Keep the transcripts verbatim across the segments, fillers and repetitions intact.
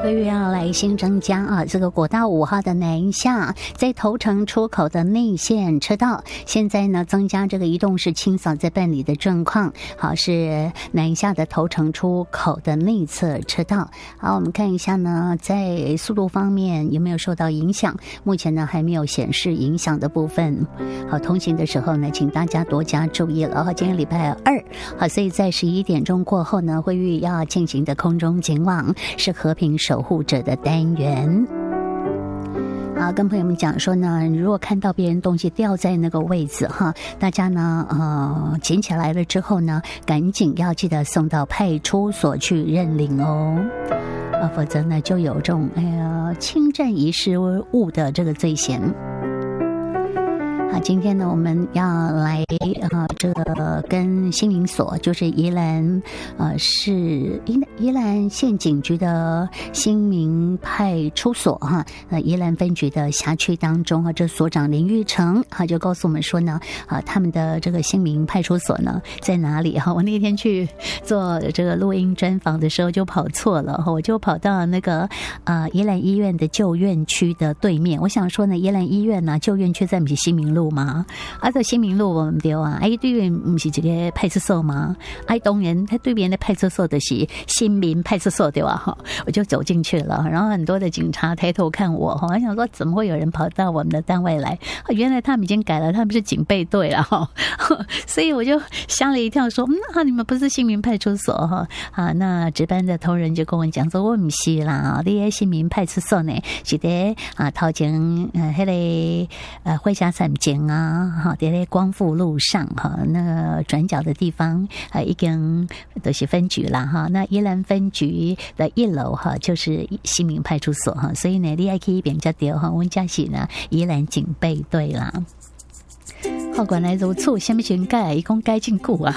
个月要来新增加啊，这个国道五号的南下，在头城出口的内线车道，现在呢增加这个移动式清扫在办理的状况。好，是南下的头城出口的内侧车道。好，我们看一下呢，在速度方面有没有受到影响？目前呢还没有显示影响的部分。好，通行的时候呢，请大家多加注意了。好，今天礼拜二，好，所以在十一点钟过后呢，会遇要进行的空中警网是和平守护者的单元。啊，跟朋友们讲说呢，如果看到别人东西掉在那个位置哈，大家呢呃捡起来了之后呢，赶紧要记得送到派出所去认领哦，啊，否则呢就有这种哎呀侵占遗失物的这个罪嫌。好，今天呢，我们要来呃，这个跟新民所，就是宜兰呃市宜宜兰县警局的新民派出所哈，呃宜兰分局的辖区当中啊，这所长林玉成哈就告诉我们说呢，啊他们的这个新民派出所呢在哪里哈？我那天去做这个录音专访的时候就跑错了哈，我就跑到那个呃宜兰医院的旧院区的对面。我想说呢，宜兰医院呢旧院区在不是新民路吗？啊，这新民路我们对啊，哎，对面不是这个派出所吗？哎，当然，他对面的派出所的是新民派出所对吧？哈，我就走进去了，然后很多的警察抬头看我，哈，我想说怎么会有人跑到我们的单位来？原来他们已经改了，他们是警备队了哈，所以我就吓了一跳，说，嗯啊，你们不是新民派出所哈？啊，那值班的同仁就跟我讲说，我不是啦，你的新民派出所呢是在啊头前呃那个呃会霞山前啊。好，在光复路上哈，那个转角的地方啊，已经都是分局啦哈。那宜兰分局的一楼哈，就是新民派出所哈，所以呢，你也可以变叫掉哈，我们家是呢宜兰警备队啦。好，原来如此，什么全改，一共改进股啊。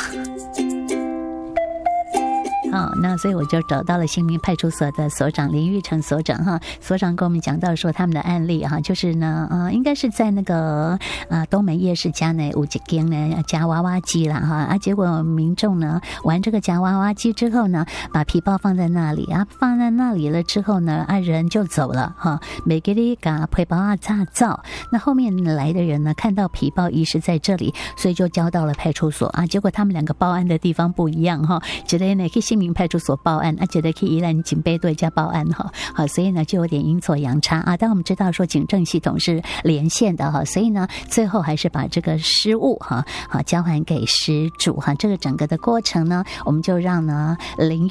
好，那所以我就找到了新民派出所的所长林玉成所长哈，所长跟我们讲到说他们的案例哈，就是呢呃应该是在那个呃东门夜市家呢有一间呢夹娃娃机啦哈，啊结果民众呢玩这个夹娃娃机之后呢，把皮包放在那里啊，放在那里了之后呢，啊人就走了哈，没给你把皮包啊炸照，那后面来的人呢看到皮包遗失在这里，所以就交到了派出所啊，结果他们两个报案的地方不一样哈，觉得呢可以新民派出所报案，啊，觉得去宜兰警备队加报案哈，好，所以呢就有点阴错阳差啊。但我们知道说警政系统是连线的哈，所以呢最后还是把这个失物哈好交还给失主哈。这个整个的过程呢，我们就让呢林